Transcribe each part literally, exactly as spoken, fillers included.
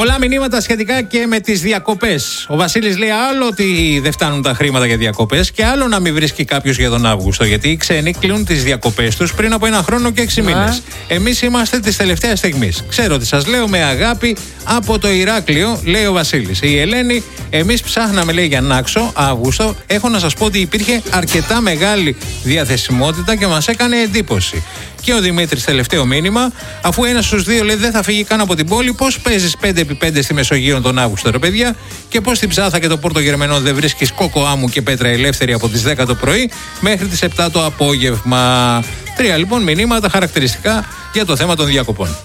Πολλά μηνύματα σχετικά και με τις διακοπές. Ο Βασίλης λέει άλλο ότι δεν φτάνουν τα χρήματα για διακοπές και άλλο να μην βρίσκει κάποιος για τον Αύγουστο. Γιατί οι ξένοι κλείνουν τις διακοπές τους πριν από ένα χρόνο και έξι μήνες. Εμείς είμαστε της τελευταίας στιγμής. Ξέρω ότι σας λέω με αγάπη από το Ηράκλειο, λέει ο Βασίλης. Η Ελένη, εμείς ψάχναμε, λέει, για Νάξο Αύγουστο. Έχω να σας πω ότι υπήρχε αρκετά μεγάλη διαθεσιμότητα και μας έκανε εντύπωση. Και ο Δημήτρης, τελευταίο μήνυμα, αφού ένας στους δύο λέει δεν θα φύγει καν από την πόλη, πώς παίζεις πέντε επί πέντε στη Μεσογείο τον Αύγουστο, ρε παιδιά, και πώς στην Ψάθα και το Πόρτο Γερμενό δεν βρίσκεις κόκο άμμου και πέτρα ελεύθερη από τις δέκα το πρωί μέχρι τις επτά το απόγευμα. Τρία λοιπόν μηνύματα χαρακτηριστικά για το θέμα των διακοπών.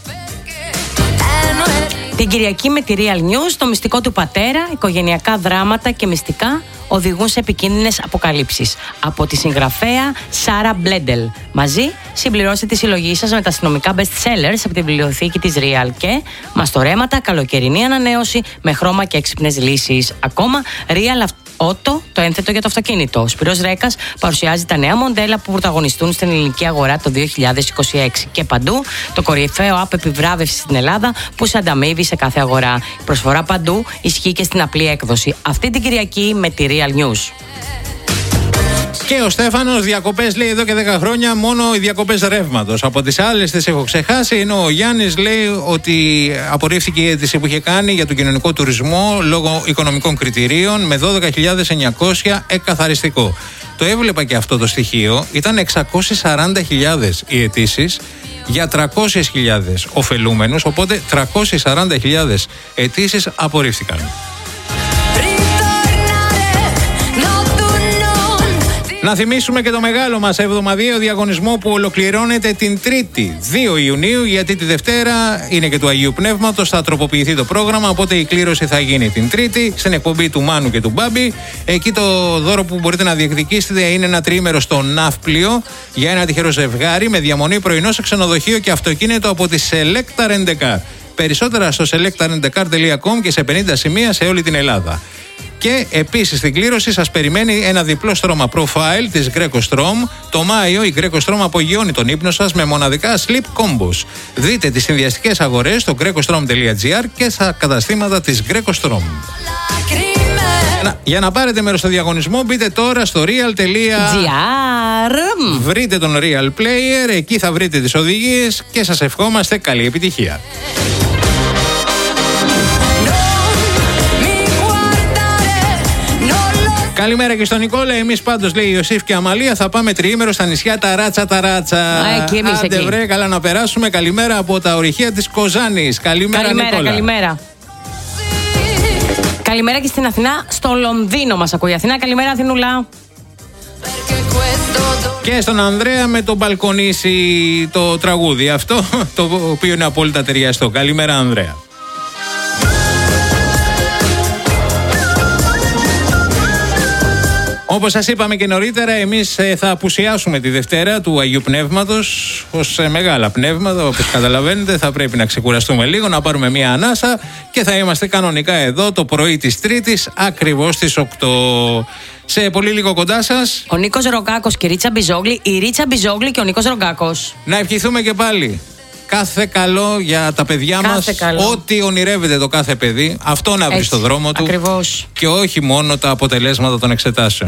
Την Κυριακή με τη Real News, το μυστικό του πατέρα, οικογενειακά δράματα και μυστικά οδηγούν σε επικίνδυνες αποκαλύψεις. Από τη συγγραφέα Σάρα Μπλέντελ. Μαζί συμπληρώστε τη συλλογή σας με τα αστυνομικά best sellers από τη βιβλιοθήκη της Real και μαστορέματα, καλοκαιρινή ανανέωση με χρώμα και έξυπνες λύσεις. Ακόμα Real Auto, το ένθετο για το αυτοκίνητο. Ο Σπύρος Ρέκας παρουσιάζει τα νέα μοντέλα που πρωταγωνιστούν στην ελληνική αγορά το δύο χιλιάδες είκοσι έξι. Και παντού το κορυφαίο app επιβράβευση στην Ελλάδα που σε ανταμείβει σε κάθε αγορά. Η προσφορά παντού ισχύει και στην απλή έκδοση. Αυτή την Κυριακή με τη Real News. Και ο Στέφανος, διακοπές λέει εδώ και δέκα χρόνια, μόνο οι διακοπές ρεύματος. Από τις άλλες τις έχω ξεχάσει. Ενώ ο Γιάννης λέει ότι απορρίφθηκε η αίτηση που είχε κάνει για τον κοινωνικό τουρισμό λόγω οικονομικών κριτηρίων με δώδεκα χιλιάδες εννιακόσια εκκαθαριστικό. Το έβλεπα και αυτό το στοιχείο. Ήταν εξακόσιες σαράντα χιλιάδες οι αιτήσεις για τριακόσιες χιλιάδες ωφελούμενους. Οπότε τριακόσιες σαράντα χιλιάδες αιτήσεις απορρίφθηκαν. Να θυμίσουμε και το μεγάλο μας εβδομαδιαίο διαγωνισμό που ολοκληρώνεται την Τρίτη δύο Ιουνίου, γιατί τη Δευτέρα είναι και του Αγίου Πνεύματος, θα τροποποιηθεί το πρόγραμμα, οπότε η κλήρωση θα γίνει την Τρίτη στην εκπομπή του Μάνου και του Μπάμπη. Εκεί το δώρο που μπορείτε να διεκδικήσετε είναι ένα τριήμερο στο Ναύπλιο για ένα τυχερό ζευγάρι με διαμονή πρωινό σε ξενοδοχείο και αυτοκίνητο από τη Selecta Rent-A-Car. Περισσότερα στο selecta rent a car dot com και σε πενήντα σημεία σε όλη την Ελλάδα. Και επίσης στην κλήρωση σας περιμένει ένα διπλό στρώμα profile της Greco Strom. Το Μάιο η Greco Strom απογειώνει τον ύπνο σας με μοναδικά sleep combos. Δείτε τις συνδυαστικές αγορές στο greco strom dot g r και στα καταστήματα της Greco Strom. Να, για να πάρετε μέρος στο διαγωνισμό μπείτε τώρα στο real dot gr. Βρείτε τον Real Player, εκεί θα βρείτε τις οδηγίες και σας ευχόμαστε καλή επιτυχία. Καλημέρα και στον Νικόλα. Εμείς πάντως, λέει η Ιωσήφ και Αμαλία, θα πάμε τριήμερο στα νησιά τα Ράτσα τα Ράτσα. Άντε βρε, καλά να περάσουμε. Καλημέρα από τα ορυχεία της Κοζάνης. Καλημέρα, καλημέρα Νικόλα. Καλημέρα. Καλημέρα και στην Αθηνά, στο Λονδίνο μας ακούει η Αθηνά. Καλημέρα, Αθηνούλα. Και στον Ανδρέα με το μπαλκονίσι το τραγούδι αυτό, το οποίο είναι απόλυτα ταιριαστό. Καλημέρα, Ανδρέα. Όπως σας είπαμε και νωρίτερα, εμείς ε, θα απουσιάσουμε τη Δευτέρα του Αγίου Πνεύματος ως ε, μεγάλα πνεύματα. Όπως καταλαβαίνετε, θα πρέπει να ξεκουραστούμε λίγο, να πάρουμε μια ανάσα και θα είμαστε κανονικά εδώ το πρωί της Τρίτης, ακριβώς στις οκτώ. Σε πολύ λίγο κοντά σας ο Νίκος Ρογκάκος και η Ρίτσα Μπιζόγλη, η Ρίτσα Μπιζόγλη και ο Νίκος Ρογκάκος. Να ευχηθούμε και πάλι κάθε καλό για τα παιδιά μας. Ό,τι ονειρεύεται το κάθε παιδί, αυτό να βρει στο δρόμο του. Ακριβώς. Και όχι μόνο τα αποτελέσματα των εξετάσεων.